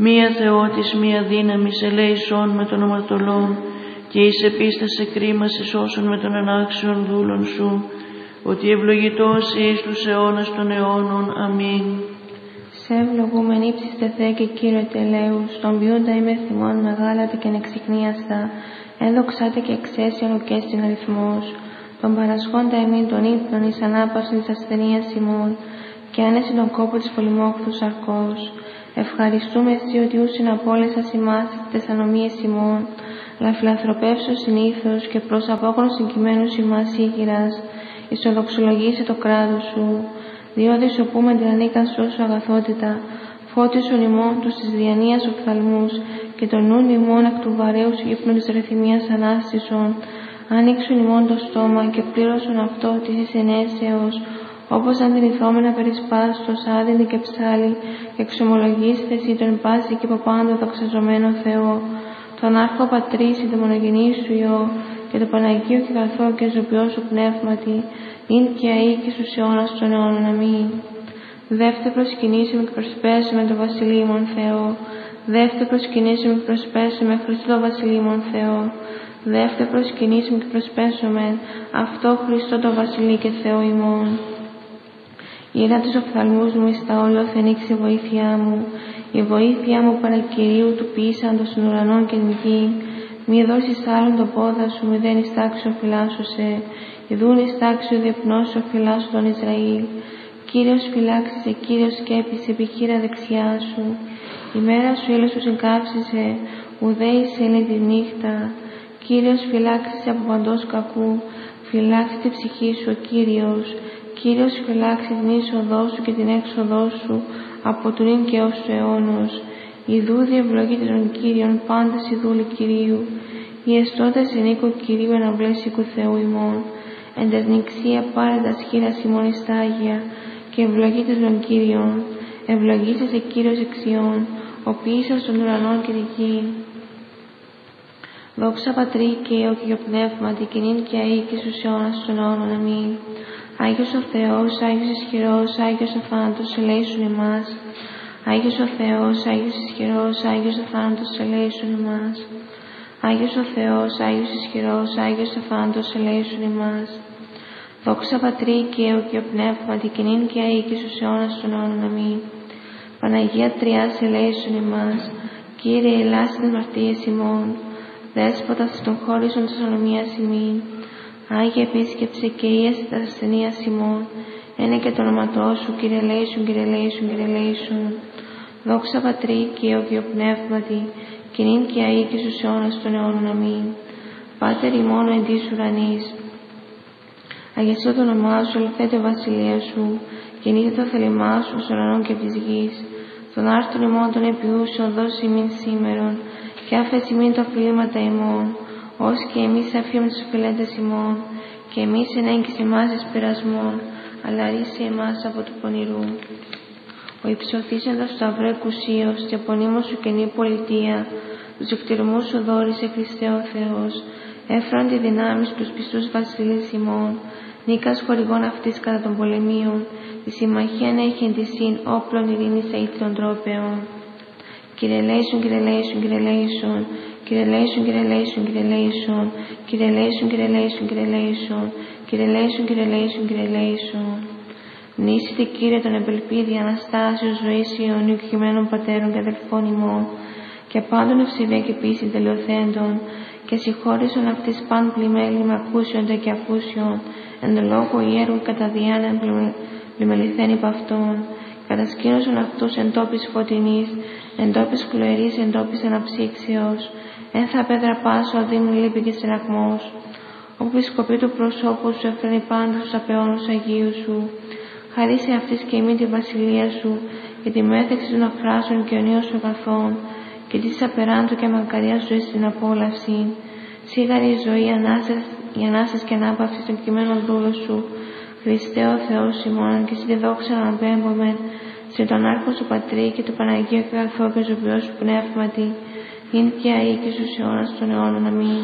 μία Θεότης, μία δύναμης, ελέησόν με τον αμαρτωλόν, και εις επίστασε κρίμασες όσων με τον ανάξιον δούλων σου, ότι ευλογητός εις τους αιώνας των αιώνων. Αμήν. Σε ευλογούμεν ύψιστε Θεέ και Κύριε τελέους, τον ποιούντα είμαι θυμών μεγάλατα και ανεξιχνίαστα, ένδοξάτε και εξαίσιον ουκέστην αριθμός, τον παρασχόντα εμήν των ύπνων εις ανάπαυσιν της ασθενείας ημών, και άνεση τον κόπο της πολυμόχθου σαρκός. Ευχαριστούμε εσύ ότι ούσιν απόλυσας ημάς τες ανομίες ημών, αλλά φιλανθρωπεύσου συνήθως και προς απόκρον κειμένους ημάς ήγηρας, ισοδοξολογήσε το κράτος σου, διότι σωπούμε την ανήκαν σου αγαθότητα, φώτισον ημών τους της διανοίας οφθαλμούς και τον νουν ημών εκ του βαρέους ύπνου της ρεθυμίας ανάστησον, άνοιξον ημών το στόμα και πλήρωσον αυτό της εις ενέσεως, όπως αντιληφθόμενα περισπάστος άδεινη και ψάλη, και εξομολογήστε εσύ τον πάση και από πάντο δοξαζομένο Θεό, τον Άρχο Πατρί, την μονογενή σου Υιό, και το Παναγίο και καθό και ζωοποιό σου πνεύματι, ειν και αεί και στους αιώνας των αιώνων. Αμήν. Δεύτε προσκυνήσιμο και προσπέσουμε το Βασιλείμον Θεό. Δεύτε προσκυνήσιμο και προσπέσουμε Χριστό Βασιλείμον Θεό. Δεύτε προσκυνήσιμο και προσπέσουμε αυτό Χριστό το Βασιλεί και Θεό ημών. Ήρα τους οφθαλμούς μου εις τα όλοθ ανοίξει η βοήθειά μου. Η βοήθειά μου παρακυρίου του ποιήσαντος των ουρανών και την γη. Μη δώσεις άλλον το πόδα σου, μηδέν εις τάξιο φυλάσσωσε. Ιδούν εις τάξιο διεπνώσιο φυλάσσου τον Ισραήλ. Κύριος φυλάξησε, Κύριος σκέπησε επιχείρα δεξιά σου. Η μέρα σου ήλιος σου συγκάψισε, ουδέησε είναι τη νύχτα. Κύριος φυλάξησε από παντός κακού, φυλάξει τη ψυχή σου ο Κύριος. Κύριος φυλάξει την είσοδό σου και την έξοδό σου από του νυν και ως του αιώνος. Ιδού διευλογείται των Κύριων πάντες οι δούλοι Κυρίου. Οι εστώτες εν οίκο Κυρίου εναυλές οίκου Θεού ημών. Εν τες νηξία πάρεντας χείρας ημών εις τα Άγια, και ευλογείτες των Κύριων. Ευλογήσεσαι Κύριος εξιών, ο ποιήσας των ουρανών και τη γη. Δόξα Πατρί και Υιό και Πνεύματι, και νυν και αεί και στους αιώνας των αιώνων. Αμήν. Άγιος ο Θεός, Άγιος ισχυρός, Άγιος ο θάνατος, ελέησον ημάς. Άγιος ο Θεός, Άγιος ισχυρός, Άγιος ο θάνατος, ελέησον ημάς. Άγιος ο Θεός, Άγιος ισχυρός, Άγιος ο θάνατος, ελέησον ημάς. Δόξα Πατρί και Υιό και Πνεύματι, και νυν και αεί και στους αιώνας των αιώνων. Αμήν. Παναγία Τριάς, ελέησον ημάς. Κύριε, ελάσε τις αμαρτίες ημών. Δέσποτα των χώρισων της ανομίας ημών. Άγιε επίσκεψε και ίαση τα ασθενείας ημών. Ένε και το όνοματό σου, Κύριε ελέησον, Κύριε ελέησον, Κύριε ελέησον. Δόξα Πατρί και Υιό και Πνεύματι, και νυν και αεί και στους αιώνας των αιώνων. Αμήν. Πάτερ ημών εν της ουρανής, αγιαστό το όνομά σου, ελθέτω βασιλεία σου, γεννήται το θέλημά σου ως ουρανών και της γης. Τον άρτον ημών των επιούσεων δώσει ημίν σήμερον, και άφες ημίν τα οφειλήματα ημών, ως και εμείς αφήνουμε τους οφειλέντες ημών, και εμείς ενέγγισε εμάς εις πειρασμών, αλλά ρίσε εμάς από του πονηρού. Ο υψωθήσεντος του σταυρό εκουσίως, και απονείμως σου καινή πολιτεία, τους εκτιρμούς σου δόρισε Χριστέ ο Θεός, έφραν τη δυνάμει στους πιστούς βασιλείς ημών, νίκας χορηγών αυτής κατά των πολεμίων, τη συμμαχίαν έχει εν τη συν όπλων ειρήνης αήθιων τρόπεων. Κύριε ελέησον, Κύριε ελέησον, Κύριε ελέησον, Κύριε ελέησον, Κύριε ελέησον, Κύριε ελέησον, Κύριε ελέησον, Κύριε ελέησον, Κύριε ελέησον, Κύριε ελέησον, Κύριε ελέησον, Κύριε ελέησον. Μνήσετε Κύριε τον επελπίδη Αναστάσεως ζωής Ιωνίου και χειμένων πατέρων και αδελφών ημών, και πάντων ευσεβία και πίστη τελειοθέντων, και συγχώρησον αυτής παν πλημέλη με ακούσιοντα και αφούσιον, εν το λόγο ιέρου κατά διάνα πλημεληθέν υπ' αυτόν, κατασκήνωσον αυτούς εν τόπης φωτεινής, εν τόπης κλοερής, εν τόπης αναψύξεως, εν θα πέτρα πάσο αδύνου λύπη και συναγμός, όπου η σκοπή του προσώπου σου έφερνει πάντως τους απαιώνους Αγίου σου, χαρίσε αυτής και εμεί τη βασιλεία σου, και τη μέθεξη των αφράσεων και ονείων σου αγαθών, και της απεράντου και μακαριά σου στην απόλαυση. Σίγαρη η ζωή, η ανάσταση και ανάπαυση των κειμένων δούλων σου, Χριστέ ο Θεός ημών, και στη δόξα αναπέμπομεν, σε τον Άρχο σου Πατρί και το Παναγίο και αγαθό και ζωοποιό σου πνεύματι, ειν και αεί και στους αιώνας των αιώνων. Αμήν.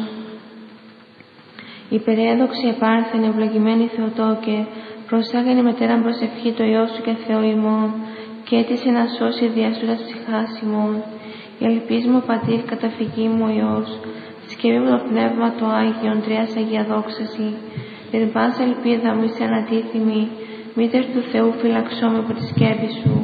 Υπερέδοξη επάρθεν ευλογημένη Θεοτόκε, προσάγαινε μετέραν προσευχή το Υιό σου και Θεό ημών, και έτησε να σώσει διασούρας ψυχάς ημών. η ελπίς μου, Πατήρ, καταφυγή μου ο Υιός, τη σκευή μου το Πνεύμα το Άγιον, Τριάς Αγία δόξαση, για την πάσα ελπίδα μου είσαι ανατίθυμη, Μήτερ του Θεού φυλαξώ με από τη σκέπη σου.